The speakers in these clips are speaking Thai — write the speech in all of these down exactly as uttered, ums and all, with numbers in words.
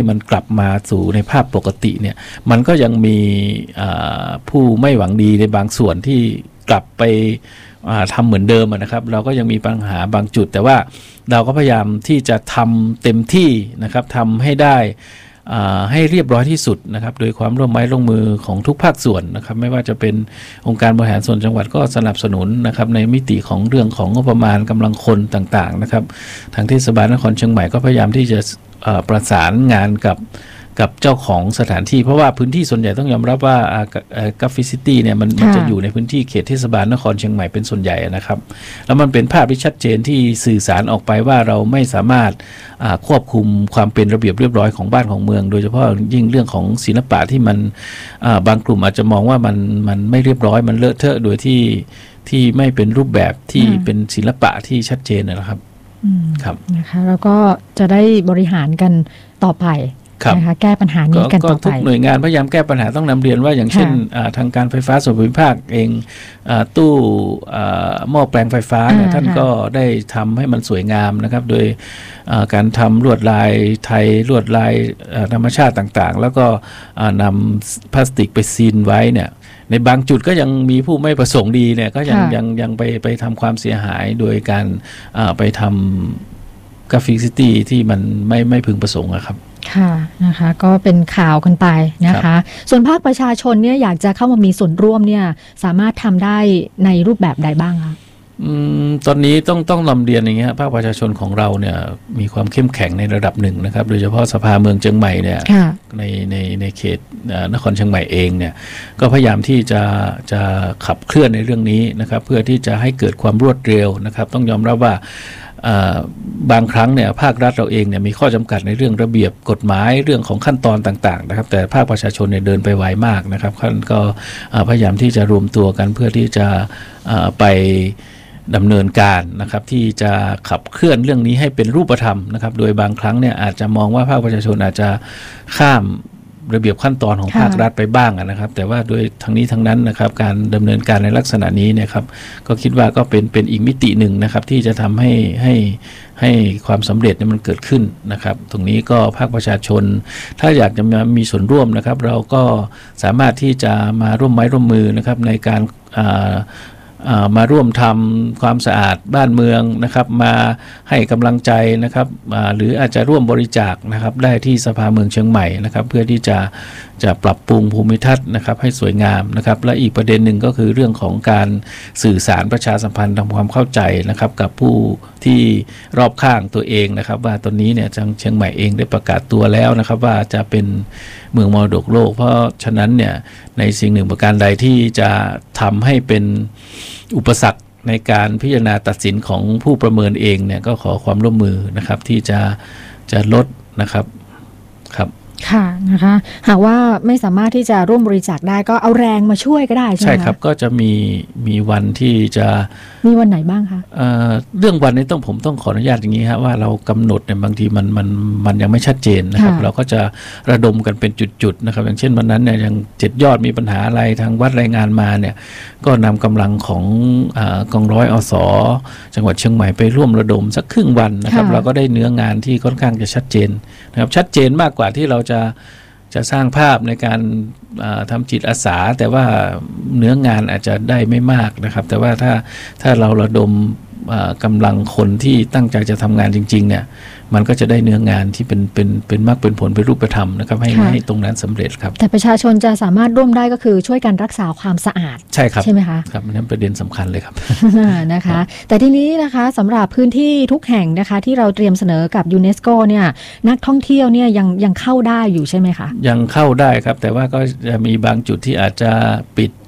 มันกลับมาสู่ในภาพปกติเนี่ยมันก็ยังมีผู้ไม่หวังดีในบางส่วนที่กลับไปทำเหมือนเดิมนะครับเราก็ยังมีปัญหาบางจุดแต่ว่าเราก็พยายามที่จะทำเต็มที่นะครับทำให้ได้ให้เรียบร้อยที่สุดนะครับโดยความร่วมไม้ร่วมมือของทุกภาคส่วนนะครับไม่ว่าจะเป็นองค์การบริหารส่วนจังหวัดก็สนับสนุนนะครับในมิติของเรื่องของงบประมาณกำลังคนต่างๆนะครับทางเทศบาลนครเชียงใหม่ก็พยายามที่จะประสานงานกับกับเจ้าของสถานที่เพราะว่าพื้นที่ส่วนใหญ่ต้องยอมรับว่ากัฟฟิซิตี้เนี่ยมันมันจะอยู่ในพื้นที่เขตเทศบาลนครเชียงใหม่เป็นส่วนใหญ่นะครับแล้วมันเป็นภาพที่ชัดเจนที่สื่อสารออกไปว่าเราไม่สามารถควบคุมความเป็นระเบียบเรียบร้อยของบ้านของเมืองโดยเฉพาะยิ่งเรื่องของศิลปะที่มันบางกลุ่มอาจจะมองว่ามันมันไม่เรียบร้อยมันเลอะเทอะโดยที่ที่ไม่เป็นรูปแบบที่เป็นศิลปะที่ชัดเจนนะครับครับนะคะแล้วก็จะได้บริหารกันต่อไปนะคะแก้ปัญหานี้กันต่อไปทุกหน่วยงานพยายามแก้ปัญหาต้องนำเรียนว่าอย่างเช่นทางการไฟฟ้าส่วนภูมิภาคเองตู้หม้อแปลงไฟฟ้าเนี่ยท่านก็ได้ทำให้มันสวยงามนะครับโดยการทำลวดลายไทยลวดลายธรรมชาติต่างๆแล้วก็นำพลาสติกไปซีนไว้เนี่ยในบางจุดก็ยังมีผู้ไม่ประสงค์ดีเนี่ยก็ยังยังยังไปไปทำความเสียหายโดยการไปทำกราฟิกซิตี้ที่มันไม่ไม่พึงประสงค์ครับค่ะนะคะก็เป็นข่าวกันไปนะคะส่วนภาคประชาชนเนี่ยอยากจะเข้ามามีส่วนร่วมเนี่ยสามารถทำได้ในรูปแบบใดบ้างคะอืมตอนนี้ต้องต้องนำเรียนอย่างเงี้ยภาคประชาชนของเราเนี่ยมีความเข้มแข็งในระดับหนึ่งนะครับโดยเฉพาะสภาเมืองเชียงใหม่เนี่ยในในในเขตนครเชียงใหม่เองเนี่ยก็พยายามที่จะจะขับเคลื่อนในเรื่องนี้นะครับเพื่อที่จะให้เกิดความรวดเร็วนะครับต้องยอมรับว่าบางครั้งเนี่ยภาครัฐเราเองเนี่ยมีข้อจำกัดในเรื่องระเบียบกฎหมายเรื่องของขั้นตอนต่างๆนะครับแต่ภาคประชาชนเนี่ยเดินไปไวมากนะครับท่านก็พยายามที่จะรวมตัวกันเพื่อที่จะไปดำเนินการนะครับที่จะขับเคลื่อนเรื่องนี้ให้เป็นรูปธรรมนะครับโดยบางครั้งเนี่ยอาจจะมองว่าภาคประชาชนอาจจะข้ามระเบียบขั้นตอนของภาครัฐไปบ้างนะครับแต่ว่าโดยทั้งนี้ทั้งนั้นนะครับการดำเนินการในลักษณะนี้เนี่ยครับก็คิดว่าก็เป็นเป็นอีกมิติหนึ่งนะครับที่จะทำให้ให้ให้ความสำเร็จเนี่ยมันเกิดขึ้นนะครับตรงนี้ก็ภาคประชาชนถ้าอยากจะมีส่วนร่วมนะครับเราก็สามารถที่จะมาร่วมไม้ร่วมมือนะครับในการมาร่วมทำความสะอาดบ้านเมืองนะครับมาให้กำลังใจนะครับหรืออาจจะร่วมบริจาคนะครับได้ที่สภาเมืองเชียงใหม่นะครับเพื่อที่จะจะปรับปรุงภูมิทัศน์นะครับให้สวยงามนะครับและอีกประเด็นหนึ่งก็คือเรื่องของการสื่อสารประชาสัมพันธ์ทำความเข้าใจนะครับกับผู้ที่รอบข้างตัวเองนะครับว่าตอนนี้เนี่ยจังเชียงใหม่เองได้ประกาศตัวแล้วนะครับว่าจะเป็นเมืองมรดกโลกเพราะฉะนั้นเนี่ยในสิ่งหนึ่งประการใดที่จะทำให้เป็นอุปสรรคในการพิจารณาตัดสินของผู้ประเมินเองเนี่ยก็ขอความร่วมมือนะครับที่จะจะลดนะครับครับค่ะนะคะหากว่าไม่สามารถที่จะร่วมบริจาคได้ก็เอาแรงมาช่วยก็ได้ใช่ไหมใช่ครับก็จะมีมีวันที่จะมีวันไหนบ้างคะเอ่อเรื่องวันนี้ต้องผมต้องขออนุญาตอย่างนี้ครับว่าเรากำหนดเนี่ยบางทีมันมันมันยังไม่ชัดเจนนะครับเราก็จะระดมกันเป็นจุดๆนะครับอย่างเช่นวันนั้นเนี่ยยังเจ็ดยอดมีปัญหาอะไรทางวัดรายงานมาเนี่ยก็นำกำลังของอ่ากองร้อยอสจังหวัดเชียงใหม่ไปร่วมระดมสักครึ่งวันนะครับเราก็ได้เนื้องานที่ค่อนข้างจะชัดเจนนะครับชัดเจนมากกว่าที่เราจะจะสร้างภาพในการทำจิตอาสาแต่ว่าเนื้องานอาจจะได้ไม่มากนะครับแต่ว่าถ้าถ้าเราระดมกำลังคนที่ตั้งใจจะทำงานจริงๆเนี่ยมันก็จะได้เนื้องานที่เป็นเป็นเป็นมากเป็นผลเป็นรูปธรรมนะครับให้ให้ตรงนั้นสำเร็จครับแต่ประชาชนจะสามารถร่วมได้ก็คือช่วยกันรักษาความสะอาดใช่ครับใช่ไหมคะครับนั่นประเด็นสำคัญเลยครับนะคะแต่ทีนี้นะคะสำหรับพื้นที่ทุกแห่งนะคะที่เราเตรียมเสนอกับยูเนสโกเนี่ยนักท่องเที่ยวเนี่ยยังยังเข้าได้อยู่ใช่ไหมคะยังเข้าได้ครับแต่ว่าก็จะมีบางจุดที่อาจจะปิด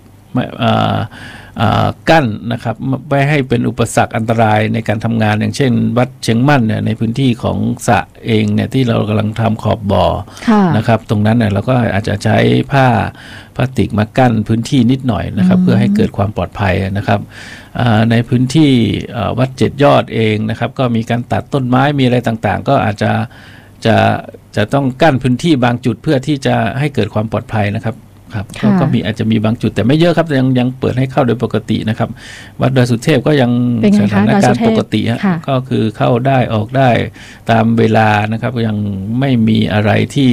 กั้นนะครับไม่ให้เป็นอุปสรรคอันตรายในการทำงานอย่างเช่นวัดเชียงมั่นเนี่ยในพื้นที่ของสระเองเนี่ยที่เรากำลังทำขอบบ่อนะครับตรงนั้นเนี่ยเราก็อาจจะใช้ผ้าพลาสติกมากั้นพื้นที่นิดหน่อยนะครับเพื่อให้เกิดความปลอดภัยนะครับในพื้นที่วัดเจ็ดยอดเองนะครับก็มีการตัดต้นไม้มีอะไรต่างๆก็อาจจะจะจะต้องกั้นพื้นที่บางจุดเพื่อที่จะให้เกิดความปลอดภัยนะครับครับก็มีอาจจะมีบางจุดแต่ไม่เยอะครับยังยังเปิดให้เข้าโดยปกตินะครับวัดดอยสุเทพก็ยังสถานการณ์ปกติก็คือเข้าได้ออกได้ตามเวลานะครับยังไม่มีอะไรที่